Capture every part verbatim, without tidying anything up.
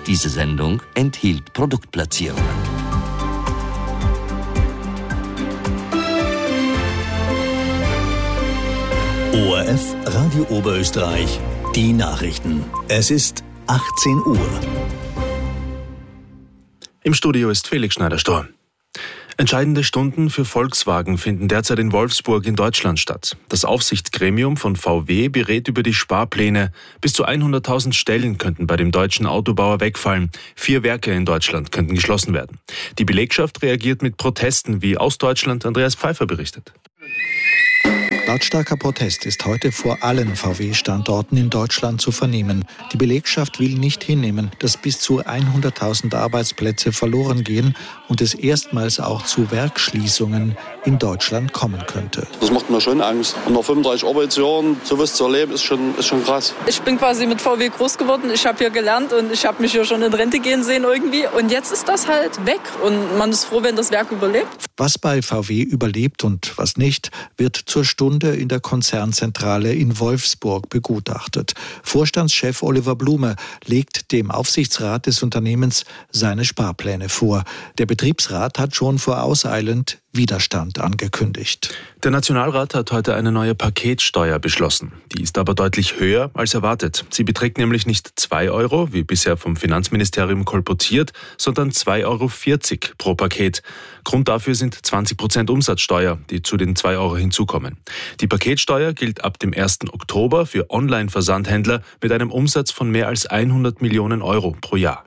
Diese Sendung enthielt Produktplatzierungen. O R F Radio Oberösterreich, die Nachrichten. Es ist achtzehn Uhr. Im Studio ist Felix Schneider-Stor. Entscheidende Stunden für Volkswagen finden derzeit in Wolfsburg in Deutschland statt. Das Aufsichtsgremium von V W berät über die Sparpläne. Bis zu hunderttausend Stellen könnten bei dem deutschen Autobauer wegfallen. Vier Werke in Deutschland könnten geschlossen werden. Die Belegschaft reagiert mit Protesten, wie aus Deutschland Andreas Pfeiffer berichtet. Lautstarker Protest ist heute vor allen V W-Standorten in Deutschland zu vernehmen. Die Belegschaft will nicht hinnehmen, dass bis zu hunderttausend Arbeitsplätze verloren gehen und es erstmals auch zu Werksschließungen in Deutschland kommen könnte. Das macht mir schon Angst. Und nach fünfunddreißig Arbeitsjahren sowas zu erleben, ist schon, ist schon krass. Ich bin quasi mit V W groß geworden. Ich habe hier gelernt und ich habe mich hier schon in Rente gehen sehen irgendwie. Und jetzt ist das halt weg und man ist froh, wenn das Werk überlebt. Was bei V W überlebt und was nicht, wird zur Stunde in der Konzernzentrale in Wolfsburg begutachtet. Vorstandschef Oliver Blume legt dem Aufsichtsrat des Unternehmens seine Sparpläne vor. Der Betriebsrat hat schon vorauseilend Widerstand angekündigt. Der Nationalrat hat heute eine neue Paketsteuer beschlossen. Die ist aber deutlich höher als erwartet. Sie beträgt nämlich nicht zwei Euro, wie bisher vom Finanzministerium kolportiert, sondern zwei Euro vierzig pro Paket. Grund dafür sind zwanzig Prozent Umsatzsteuer, die zu den zwei Euro hinzukommen. Die Paketsteuer gilt ab dem ersten Oktober für Online-Versandhändler mit einem Umsatz von mehr als hundert Millionen Euro pro Jahr.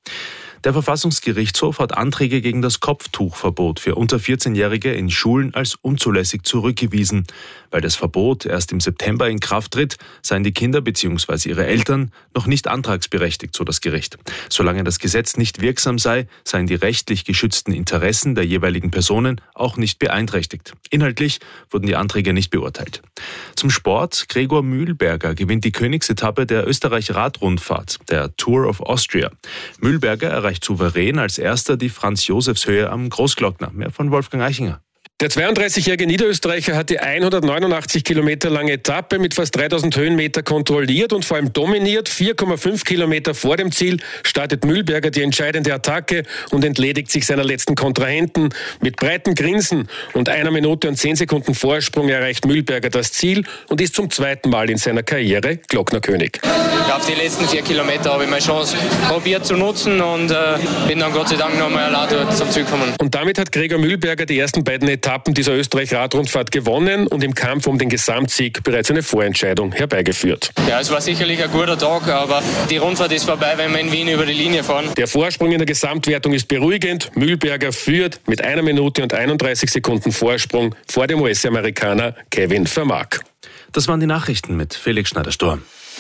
Der Verfassungsgerichtshof hat Anträge gegen das Kopftuchverbot für unter vierzehnjährige in Schulen als unzulässig zurückgewiesen. Weil das Verbot erst im September in Kraft tritt, seien die Kinder bzw. ihre Eltern noch nicht antragsberechtigt, so das Gericht. Solange das Gesetz nicht wirksam sei, seien die rechtlich geschützten Interessen der jeweiligen Personen auch nicht beeinträchtigt. Inhaltlich wurden die Anträge nicht beurteilt. Zum Sport: Gregor Mühlberger gewinnt die Königsetappe der Österreich-Radrundfahrt, der Tour of Austria. Mühlberger erreicht souverän als erster die Franz-Josefs-Höhe am Großglockner. Mehr von Wolfgang Eichinger. Der zweiunddreißigjährige Niederösterreicher hat die hundertneunundachtzig Kilometer lange Etappe mit fast dreitausend Höhenmeter kontrolliert und vor allem dominiert. vier Komma fünf Kilometer vor dem Ziel startet Mühlberger die entscheidende Attacke und entledigt sich seiner letzten Kontrahenten. Mit breitem Grinsen und einer Minute und zehn Sekunden Vorsprung erreicht Mühlberger das Ziel und ist zum zweiten Mal in seiner Karriere Glocknerkönig. Auf die letzten vier Kilometer habe ich meine Chance probiert zu nutzen und äh, bin dann Gott sei Dank nochmal allein zum Ziel gekommen. Und damit hat Gregor Mühlberger die ersten beiden Etappen dieser Österreich-Radrundfahrt gewonnen und im Kampf um den Gesamtsieg bereits eine Vorentscheidung herbeigeführt. Ja, es war sicherlich ein guter Tag, aber die Rundfahrt ist vorbei, wenn wir in Wien über die Linie fahren. Der Vorsprung in der Gesamtwertung ist beruhigend. Mühlberger führt mit einer Minute und einunddreißig Sekunden Vorsprung vor dem U S-Amerikaner Kevin Vermaak. Das waren die Nachrichten mit Felix Schneider-Stor.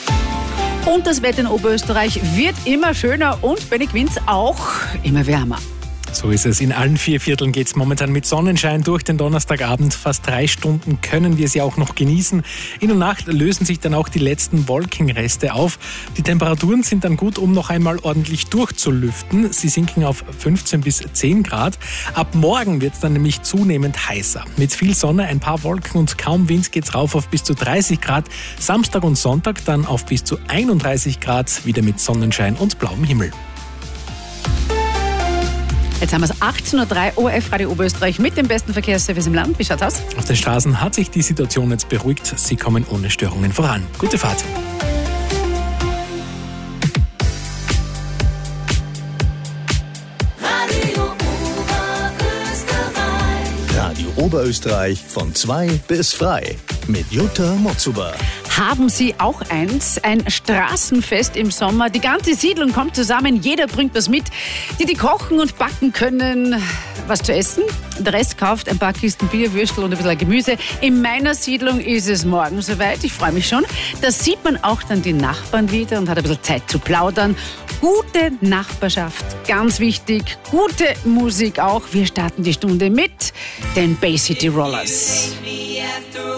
Und das Wetter in Oberösterreich wird immer schöner und bei den Quints auch immer wärmer. So ist es. In allen vier Vierteln geht es momentan mit Sonnenschein durch den Donnerstagabend. Fast drei Stunden können wir sie auch noch genießen. In der Nacht lösen sich dann auch die letzten Wolkenreste auf. Die Temperaturen sind dann gut, um noch einmal ordentlich durchzulüften. Sie sinken auf fünfzehn bis zehn Grad. Ab morgen wird es dann nämlich zunehmend heißer. Mit viel Sonne, ein paar Wolken und kaum Wind geht es rauf auf bis zu dreißig Grad. Samstag und Sonntag dann auf bis zu einunddreißig Grad, wieder mit Sonnenschein und blauem Himmel. Jetzt haben wir es achtzehn Uhr drei, O R F Radio Oberösterreich mit dem besten Verkehrsservice im Land. Wie schaut's aus? Auf den Straßen hat sich die Situation jetzt beruhigt. Sie kommen ohne Störungen voran. Gute Fahrt. Radio Oberösterreich. Radio Oberösterreich von zwei bis frei. Mit Jutta Motzuber. Haben Sie auch eins? Ein Straßenfest im Sommer. Die ganze Siedlung kommt zusammen. Jeder bringt was mit, die die kochen und backen können. Was zu essen. Der Rest kauft ein paar Kisten Bier, Würstel und ein bisschen Gemüse. In meiner Siedlung ist es morgen soweit. Ich freue mich schon. Da sieht man auch dann die Nachbarn wieder und hat ein bisschen Zeit zu plaudern. Gute Nachbarschaft, ganz wichtig. Gute Musik auch. Wir starten die Stunde mit den Bay City Rollers.